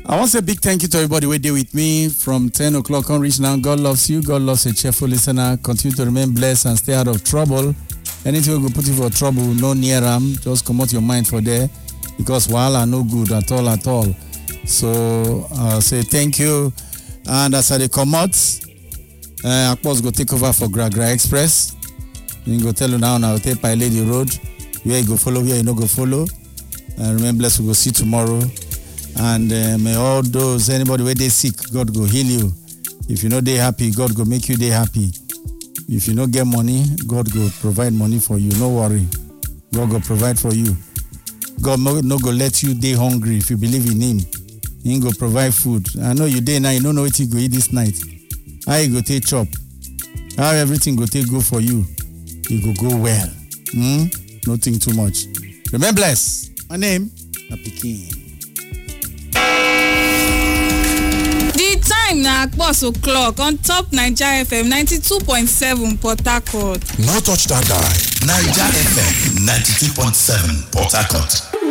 I want to say a big thank you to everybody who did with me from 10 o'clock on reach now. God loves you. God loves a cheerful listener. Continue to remain blessed and stay out of trouble. Anything will put you for trouble, no near them. Just come out your mind for there because wahala no good at all. So I'll say thank you. And as I come out, Akpos go take over for Gragra Express. You go tell you now I'll take by Lady Road. Where you go follow, where you no go follow. And remember, blessed, we go see tomorrow. And may all those, anybody where they sick, God go heal you. If you know they happy, God go make you they happy. If you don't get money, God go provide money for you. No worry. God go provide for you. God no go let you day hungry if you believe in him. He go provide food. I know you day now, you don't know what you go eat this night. How you go take chop? How everything go take go for you? You go well. Not think too much. Remember bless. My name, Napikin. The time na 4:00 on top Naija FM 92.7 Port Harcourt. No touch that die. Naija FM 92.7 Port Harcourt.